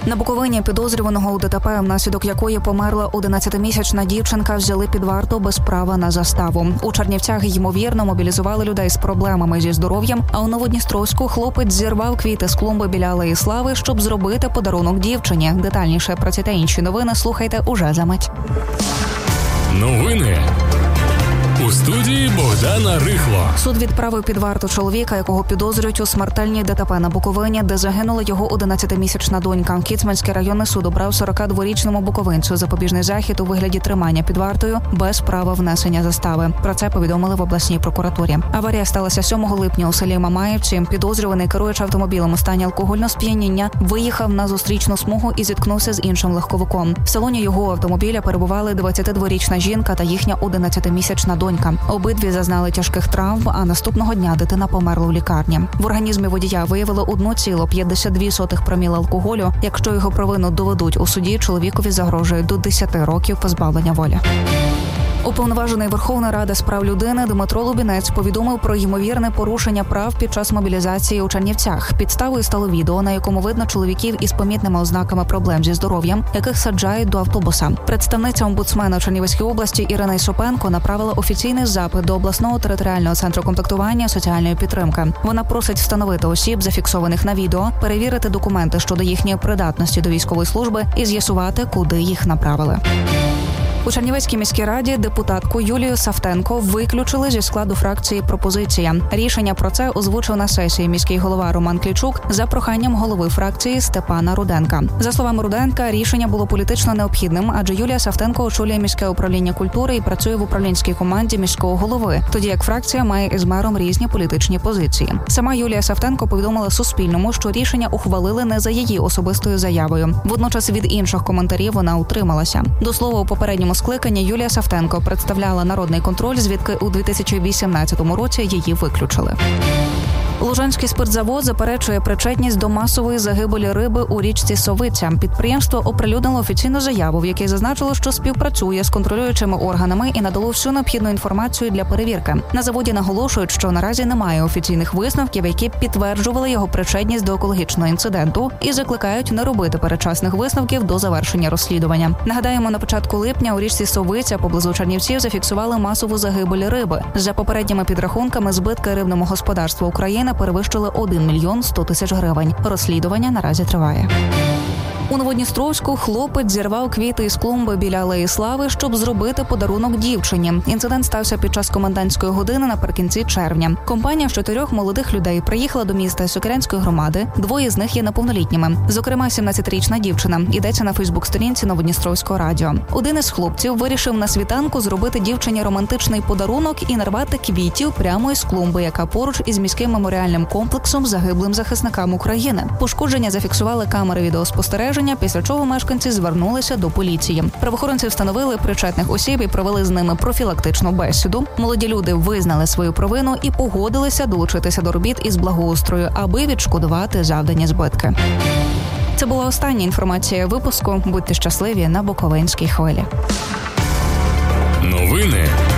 На Буковині підозрюваного у ДТП, внаслідок якої померла 11-місячна дівчинка, взяли під варту без права на заставу. У Чернівцях, ймовірно, мобілізували людей з проблемами зі здоров'ям, а у Новодністровську хлопець зірвав квіти з клумби біля Алеї Слави, щоб зробити подарунок дівчині. Детальніше про ці та інші новини слухайте уже за мить. Новини. У студії Богдана Рихло. Суд відправив під варту чоловіка, якого підозрюють у смертельній ДТП на Буковині, де загинула його 11-місячна донька. Кіцманський районний суд обрав 42-річному буковинцю запобіжний захід у вигляді тримання під вартою без права внесення застави. Про це повідомили в обласній прокуратурі. Аварія сталася 7 липня у селі Мамаївці. Підозрюваний, керуючи автомобілем у стані алкогольного сп'яніння, виїхав на зустрічну смугу і зіткнувся з іншим легковиком. В салоні його автомобіля перебували 22-річна жінка та їхня 11-місячна донька. Обидві зазнали тяжких травм, а наступного дня дитина померла у лікарні. В організмі водія виявили 1,52 проміла алкоголю. Якщо його провину доведуть у суді, чоловікові загрожує до 10 років позбавлення волі. Уповноважений Верховної Ради з прав людини Дмитро Лубінець повідомив про ймовірне порушення прав під час мобілізації у Чернівцях. Підставою стало відео, на якому видно чоловіків із помітними ознаками проблем зі здоров'ям, яких саджають до автобуса. Представниця омбудсмена Чернівецькій області Ірина Ісопенко направила офіційний запит до обласного територіального центру комплектування соціальної підтримки. Вона просить встановити осіб, зафіксованих на відео, перевірити документи щодо їхньої придатності до військової служби і з'ясувати, куди їх направили. У Чернівецькій міській раді депутатку Юлію Савтенко виключили зі складу фракції «Пропозиція». Рішення про це озвучив на сесії міський голова Роман Клічук за проханням голови фракції Степана Руденка. За словами Руденка, рішення було політично необхідним, адже Юлія Савтенко очолює міське управління культури і працює в управлінській команді міського голови, тоді як фракція має із мером різні політичні позиції. Сама Юлія Савтенко повідомила Суспільному, що рішення ухвалили не за її особистою заявою. Водночас від інших коментарів вона утрималася. До слова, у попередньому скликання Юлія Савтенко представляла «Народний контроль», звідки у 2018 році її виключили. Лужанський спиртзавод заперечує причетність до масової загибелі риби у річці Совиця. Підприємство оприлюднило офіційну заяву, в якій зазначило, що співпрацює з контролюючими органами і надало всю необхідну інформацію для перевірки. На заводі наголошують, що наразі немає офіційних висновків, які підтверджували його причетність до екологічного інциденту, і закликають не робити передчасних висновків до завершення розслідування. Нагадаємо, на початку липня у річці Совиця поблизу Чернівців зафіксували масову загибель риби. За попередніми підрахунками, збитки рибному господарству України перевищили 1 мільйон 100 тисяч гривень. Розслідування наразі триває. У Новодністровську хлопець зірвав квіти із клумби біля Алеї Слави, щоб зробити подарунок дівчині. Інцидент стався під час комендантської години наприкінці червня. Компанія з 4 молодих людей приїхала до міста Сокирянської громади. 2 з них є неповнолітніми. Зокрема, 17-річна дівчина. Йдеться на Фейсбук-сторінці Новодністровського радіо. Один із хлопців вирішив на світанку зробити дівчині романтичний подарунок і нарвати квітів прямо із клумби, яка поруч із міським меморіальним комплексом загиблим захисникам України. Пошкодження зафіксували камери відеоспостереження, після чого мешканці звернулися до поліції. Правоохоронці встановили причетних осіб і провели з ними профілактичну бесіду. Молоді люди визнали свою провину і погодилися долучитися до робіт із благоустрою, аби відшкодувати завдані збитки. Це була остання інформація випуску. Будьте щасливі на Буковинській хвилі. Новини